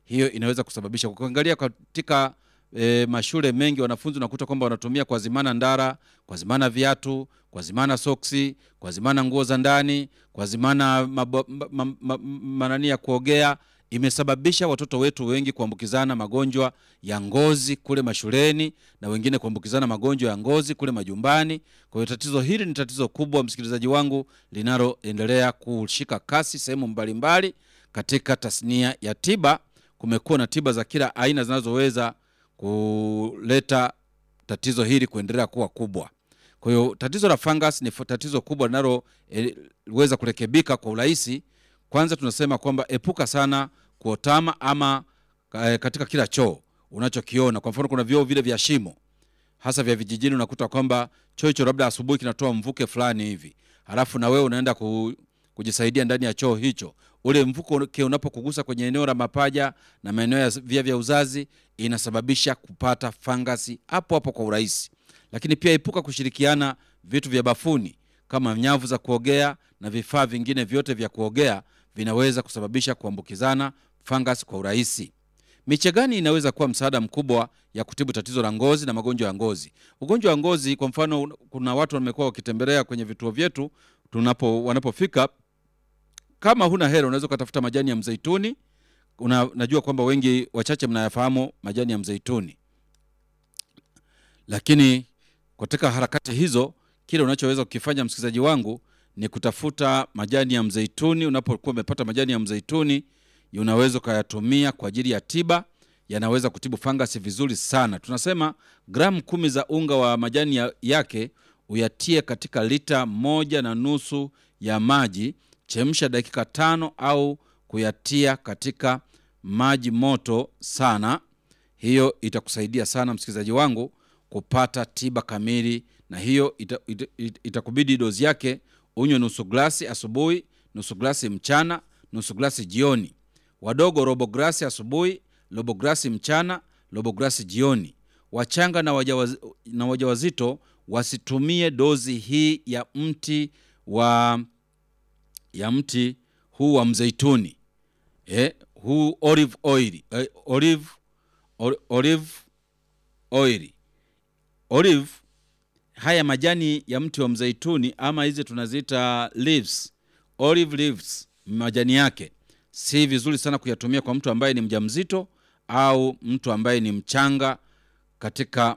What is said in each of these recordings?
hiyo inaweza kusababisha. Ukiangalia katika mashule mengi wanafunzi unakuta kwamba wanatumia kwa zimana ndara, kwa zimana viatu, kwa zimana soksi, kwa zimana nguo za ndani, kwa zimana manani ya kuogea. Imesababisha watoto wetu wengi kuambukizana magonjwa ya ngozi kule mashuleni na wengine kuambukizana magonjwa ya ngozi kule majumbani. Kwa hiyo tatizo hili ni tatizo kubwa, msikilizaji wangu, linaloendelea kushika kasi sehemu mbalimbali katika tasnia ya tiba. Kumekuwa na tiba za kila aina zinazoweza kuleta tatizo hili kuendelea kuwa kubwa. Kwa hiyo tatizo la fungus ni tatizo kubwa linaloweza kurekebika kwa urahisi. Kwanza tunasema kwamba epuka sana kuotama ama katika kila choo unachokiona. Kwa mfano kuna vyoo vile vya shimo, hasa vya vijijini, unakuta kwamba choo hicho labda asubuhi kinatoa mvuke fulani hivi. Halafu na wewe unaenda kujisaidia ndani ya choo hicho. Ule mvuke unapokugusa kwenye eneo la mapaja na maeneo ya via vya uzazi, inasababisha kupata fangasi hapo hapo kwa urahisi. Lakini pia epuka kushirikiana vitu vya bafuni kama nyavu za kuogea na vifaa vingine vyote vya kuogea, vinaweza kusababisha kuambukizana fangasi kwa urahisi. Miche gani inaweza kuwa msaada mkubwa ya kutibu tatizo la ngozi na magonjwa ya ngozi? Ugonjwa wa ngozi, kwa mfano, kuna watu wamekuwa wakitembelea kwenye vituo vyetu wanapofika. Kama huna hela unaweza kutafuta majani ya mzeituni. Najua kwamba wengi wachache mnayafahamu majani ya mzeituni. Lakini katika harakati hizo, kile unachoweza kukifanya, msikilizaji wangu, ni kutafuta majani ya mzeituni. Unapokuwa umepata majani ya mzeituni, unaweza kuyatumia kwa ajili ya tiba. Yanaweza kutibu fangasi vizuri sana. Tunasema gramu 10 za unga wa majani yake uyatie katika lita 1.5 ya maji. Chemsha dakika 5 au kuyatia katika maji moto sana. Hiyo itakusaidia sana, msikilizaji wangu, kupata tiba kamili. Na hiyo itakubidi dozi yake unywe nusu glasi asubuhi, nusu glasi mchana, nusu glasi jioni. Wadogo robo glasi asubuhi, robo glasi mchana, robo glasi jioni. Wachanga na wajawazito wasitumie dozi hii ya mti huu wa mzeituni. Huu olive oil. Haya majani ya mti wa mzeituni, ama hizi tunaziita leaves, olive leaves, majani yake si vizuri sana kuyatumia kwa mtu ambaye ni mjamzito au mtu ambaye ni mchanga, katika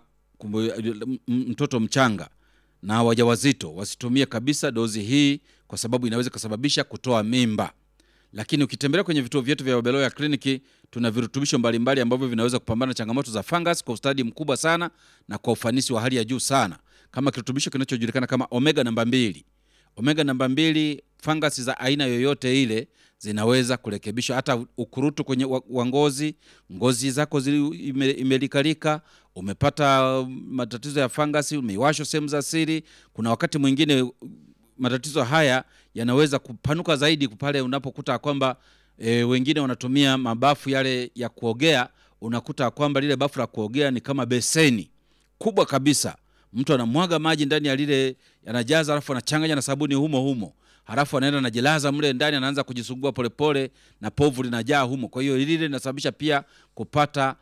mtoto mchanga na wajawazito wasitumie kabisa dozi hii, kwa sababu inaweza kusababisha kutoa mimba. Lakini ukitembelea kwenye vituo vyetu vya Beloya kliniki, tuna virutubisho mbalimbali ambavyo vinaweza kupambana na changamoto za fungus kwa ustadi mkubwa sana na kwa ufanisi wa hali ya juu sana, kama kirutubisho kinachojulikana kama omega namba 2. Omega namba 2, fungus za aina yoyote ile zinaweza kurekebishwa. Hata ukurutu kwenye ngozi zako imelikalika, umepata matatizo ya fungus, umeiwashwa sehemu za siri. Kuna wakati mwingine matatizo haya yanaweza kupanuka zaidi pale unapokuta kwamba wengine wanatumia mabafu yale ya kuogea. Unakuta kwamba lile bafu la kuogea ni kama beseni kubwa kabisa. Mtu anamwaga maji ndani ya lile, anajaza, alafu anachanganya na sabuni humo. Halafu anaenda anajilaza mle ndani, anaanza kujisugua polepole na povu linajaa humo. Kwa hiyo lile linasababisha pia kupata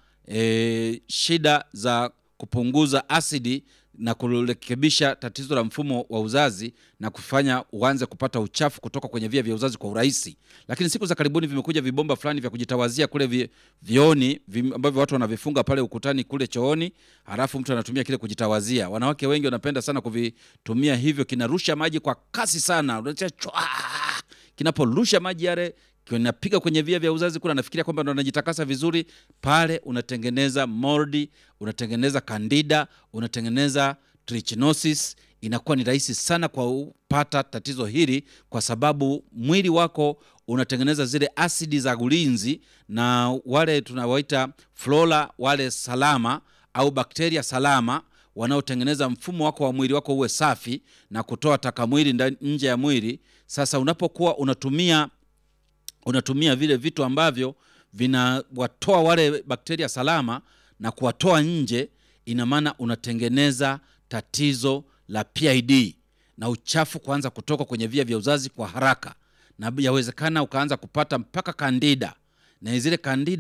shida za kupunguza asidi na kurekebisha tatizo la mfumo wa uzazi na kufanya uanze kupata uchafu kutoka kwenye via vya uzazi kwa urahisi. Lakini siku za karibuni vimekuja vibomba fulani vya kujitawazia kule vioni, ambavyo watu wanavifunga pale ukutani kule chooni, halafu mtu anatumia kile kujitawazia. Wanawake wengi wanapenda sana kuvitumia hivyo. Kinarusha maji kwa kasi sana. Kinaporusha maji yale, kinapiga kwenye via vya uzazi kule, anafikiria kwamba ndo anajitakasa vizuri. Pale unatengeneza moldi, unatengeneza candida, unatengeneza trichinosis. Inakuwa ni rahisi sana kwa kupata tatizo hili, kwa sababu mwili wako unatengeneza zile asidi za ulinzi, na wale tunawaita flora wale salama au bakteria salama wanaotengeneza mfumo wako wa mwili wako uwe safi na kutoa taka mwili nje ya mwili. Sasa unapokuwa unatumia vile vitu ambavyo vinawatoa wale bakteria salama na kuwatoa nje, ina maana unatengeneza tatizo la PID na uchafu kuanza kutoka kwenye via vya uzazi kwa haraka, na yawezekana ukaanza kupata mpaka candida, na zile candida